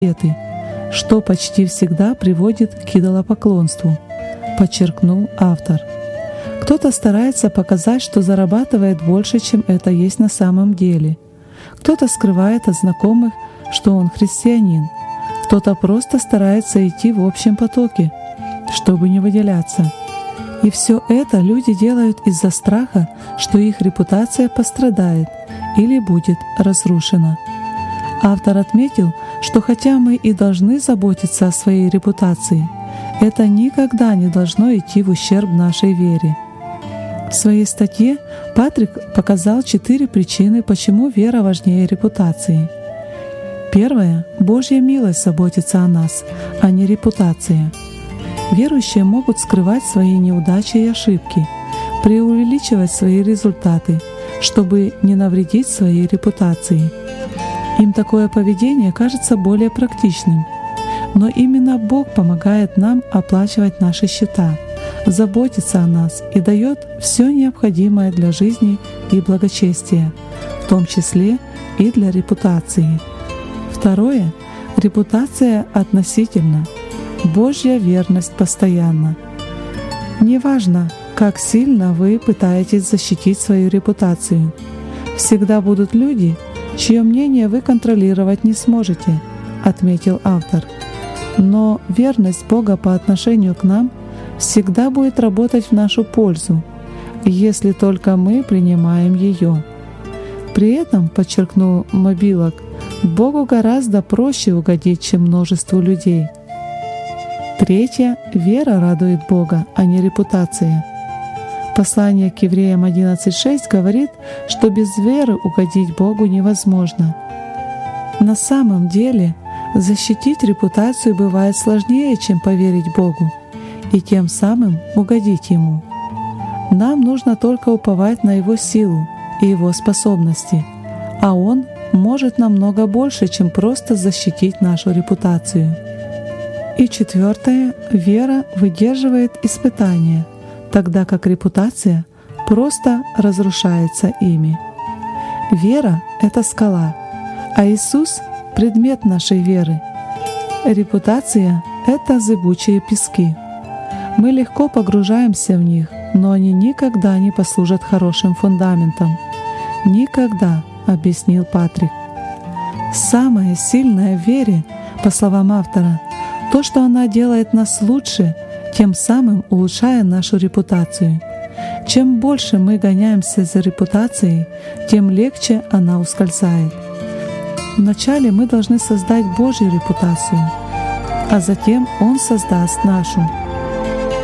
советы, что почти всегда приводит к идолопоклонству, подчеркнул автор. Кто-то старается показать, что зарабатывает больше, чем это есть на самом деле. Кто-то скрывает от знакомых, что он христианин. Кто-то просто старается идти в общем потоке, чтобы не выделяться. И все это люди делают из-за страха, что их репутация пострадает или будет разрушена. Автор отметил, что хотя мы и должны заботиться о своей репутации, это никогда не должно идти в ущерб нашей вере. В своей статье Патрик показал 4 причины, почему вера важнее репутации. Первое. Божья милость заботится о нас, а не репутация. Верующие могут скрывать свои неудачи и ошибки, преувеличивать свои результаты, чтобы не навредить своей репутации. Им такое поведение кажется более практичным. Но именно Бог помогает нам оплачивать наши счета, заботится о нас и дает все необходимое для жизни и благочестия, в том числе и для репутации. Второе. Репутация относительна. Божья верность постоянна. Неважно, как сильно вы пытаетесь защитить свою репутацию. Всегда будут люди, чье мнение вы контролировать не сможете, отметил автор. Но верность Бога по отношению к нам всегда будет работать в нашу пользу, если только мы принимаем ее. При этом, подчеркнул Мобилок, Богу гораздо проще угодить, чем множеству людей. Третье. Вера радует Бога, а не репутация. Послание к Евреям 11:6 говорит, что без веры угодить Богу невозможно. На самом деле, защитить репутацию бывает сложнее, чем поверить Богу и тем самым угодить Ему. Нам нужно только уповать на Его силу и Его способности, а Он может намного больше, чем просто защитить нашу репутацию. И четвертое. Вера выдерживает испытания, тогда как репутация просто разрушается ими. Вера — это скала, а Иисус — предмет нашей веры. Репутация — это зыбучие пески. Мы легко погружаемся в них, но они никогда не послужат хорошим фундаментом. Никогда, объяснил Патрик. Самое сильное в вере, по словам автора, то, что она делает нас лучше, тем самым улучшая нашу репутацию. Чем больше мы гоняемся за репутацией, тем легче она ускользает. Вначале мы должны создать Божью репутацию, а затем Он создаст нашу.